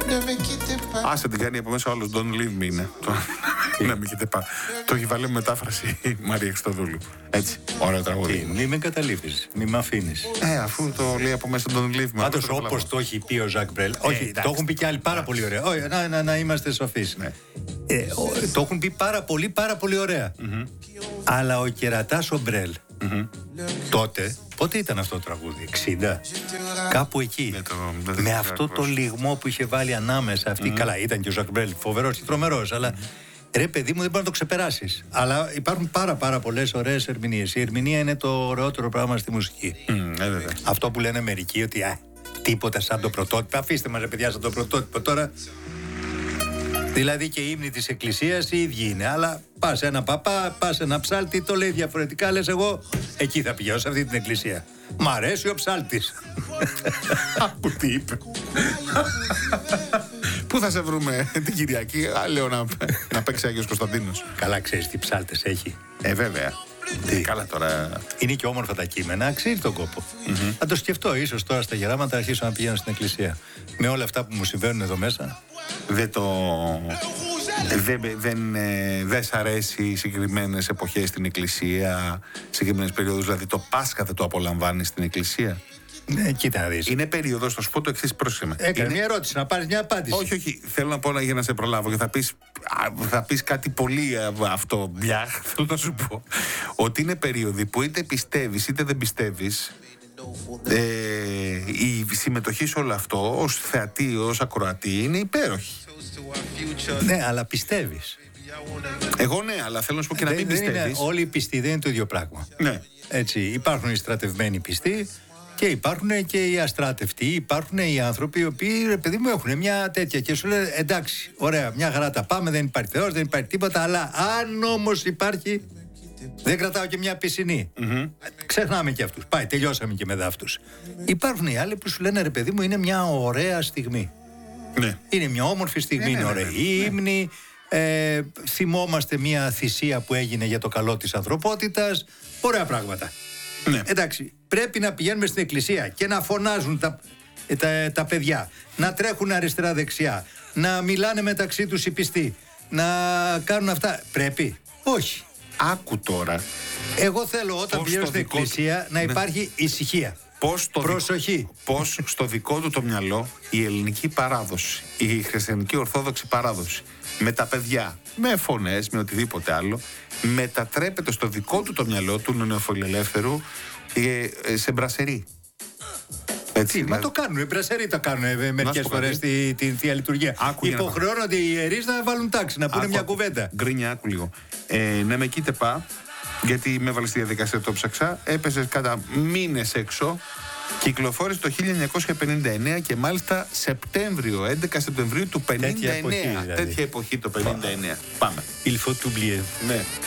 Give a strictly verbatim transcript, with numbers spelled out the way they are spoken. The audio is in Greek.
Άσε την κάνει από μέσα όλος. Don't leave me είναι. Να μην κοίτε πά. Το έχει βάλει με μετάφραση η Μαρία Χριστοδούλου. Έτσι. Ωραίο τραγούδι. Μη με καταλήφεις, μη με αφήνεις. Ε, αφού το λέει από μέσα Don't leave me. Πάντως όπως το έχει πει ο Ζακ Μπρέλ. Όχι, το έχουν πει και άλλοι πάρα πολύ ωραία. Όχι, να, να, να είμαστε σοφείς. Ε, ο, το έχουν πει πάρα πολύ, πάρα πολύ ωραία. Mm-hmm. Αλλά ο κερατάς ο Μπρέλ mm-hmm. τότε, πότε ήταν αυτό το τραγούδι, εξήντα, κάπου εκεί. Με, το, με, με αυτό το λιγμό που είχε βάλει ανάμεσα αυτή. Mm-hmm. Καλά, ήταν και ο Ζακ Μπρέλ φοβερός και τρομερός, αλλά mm-hmm. ρε παιδί μου, δεν μπορεί να το ξεπεράσεις. Αλλά υπάρχουν πάρα πάρα πολλές ωραίες ερμηνείες. Η ερμηνεία είναι το ωραιότερο πράγμα στη μουσική. Mm, ε, αυτό που λένε μερικοί ότι α, τίποτα σαν το πρωτότυπο. Αφήστε μας, ρε παιδιά, σαν το πρωτότυπο τώρα. Δηλαδή και οι ύμνοι της εκκλησίας οι ίδιοι είναι. Αλλά πας ένα παπά, πας ένα ψάλτη, το λέει διαφορετικά. Λες εγώ εκεί θα πηγαίνω, σε αυτή την εκκλησία. Μ' αρέσει ο ψάλτης. Άκου τι είπε. Πού θα σε βρούμε την Κυριακή, α, λέω να, να παίξει Άγιος Κωνσταντίνος. Καλά, ξέρεις τι ψάλτες έχει. Ε, βέβαια. Τι. Καλά τώρα. Είναι και όμορφα τα κείμενα, αξίζει τον κόπο. Mm-hmm. Θα το σκεφτώ, ίσως τώρα στα γεράματα αρχίσω να πηγαίνω στην εκκλησία. Με όλα αυτά που μου συμβαίνουν εδώ μέσα. Δεν το. Δεν, δεν, δεν σ' αρέσει συγκεκριμένες εποχές στην εκκλησία, συγκεκριμένες περίοδους, δηλαδή το Πάσχα δεν το απολαμβάνει στην εκκλησία. Ναι, κοίτα να δεις. Είναι περίοδος, θα σου πω το εξής, πρόσεχε. Έκανε είναι... μια ερώτηση, να πάρεις μια απάντηση. Όχι, όχι, θέλω να πω για να σε προλάβω και θα πεις, θα πεις κάτι πολύ αυτό, μπιάχ, θέλω να σου πω. Ότι είναι περίοδοι που είτε πιστεύεις είτε δεν πιστεύεις, ε, η συμμετοχή σε όλο αυτό, ως θεατή, ως ακροατή, είναι υπέροχη. Ναι, αλλά πιστεύεις. Εγώ ναι, αλλά θέλω να σου πω και να μην πιστεύεις. Όλοι οι πιστοί δεν είναι το ίδιο πράγμα. Ναι. Έτσι, υπάρχουν οι στρατευμένοι πιστοί και υπάρχουν και οι αστράτευτοι. Υπάρχουν οι άνθρωποι οι οποίοι, ρε παιδί μου, έχουν μια τέτοια και σου λένε εντάξει, ωραία, μια χαρά τα πάμε, δεν υπάρχει Θεός, δεν υπάρχει τίποτα. Αλλά αν όμως υπάρχει, δεν κρατάω και μια πισινή. Mm-hmm. Ξεχνάμε και αυτούς. Πάει, τελειώσαμε και με αυτούς. Υπάρχουν οι άλλοι που σου λένε ρε παιδί μου, είναι μια ωραία στιγμή. Ναι. Είναι μια όμορφη στιγμή, ναι, είναι ωραία. Ναι, ναι, ναι. Η ύμνη, ε, θυμόμαστε μια θυσία που έγινε για το καλό της ανθρωπότητας. Ωραία πράγματα. Ναι. Εντάξει, πρέπει να πηγαίνουμε στην εκκλησία και να φωνάζουν τα, τα, τα παιδιά, να τρέχουν αριστερά-δεξιά, να μιλάνε μεταξύ τους οι πιστοί, να κάνουν αυτά. Πρέπει. Όχι. Άκου τώρα. Εγώ θέλω όταν πηγαίνω στην εκκλησία του... να υπάρχει ναι. ησυχία. Πώς το προσοχή. Δικό, πώς στο δικό του το μυαλό η ελληνική παράδοση, η χριστιανική ορθόδοξη παράδοση, με τα παιδιά, με φωνές, με οτιδήποτε άλλο, μετατρέπεται στο δικό του το μυαλό του νεοφιλελεύθερου ε, σε μπρασερί. Έτσι, μα το κάνουν, οι μπρασερί το κάνουν μερικές φορές τη, τη Θεία Λειτουργία. Υποχρεώνονται οι ιερείς να βάλουν τάξη, να πούνε άκου, μια κουβέντα. Γκρίνια, άκου λίγο. Ε, να με κοίτε πά, γιατί με έβαλε στη διαδικασία, το ψαξά, έπεσε κατά μήνες έξω, κυκλοφόρησε το χίλια εννιακόσια πενήντα εννέα και μάλιστα Σεπτέμβριο, έντεκα Σεπτεμβρίου του πενήντα εννέα. Τέτοια εποχή, δηλαδή. Τέτοια εποχή το πενήντα εννέα. Πάμε. Il faut oublier. Ναι.